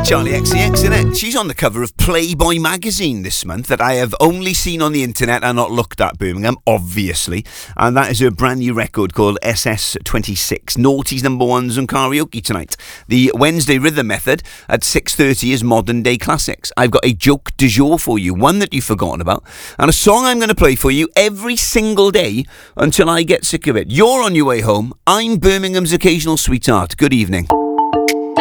Charlie XCX, isn't it? She's on the cover of Playboy magazine this month that I have only seen on the internet and not looked at, Birmingham, obviously. And that is her brand new record called SS26. Naughty's number ones and karaoke tonight. The Wednesday Rhythm Method at 6:30 is modern day classics. I've got a joke du jour for you, one that you've forgotten about, and a song I'm going to play for you every single day until I get sick of it. You're on your way home. I'm Birmingham's occasional sweetheart. Good evening.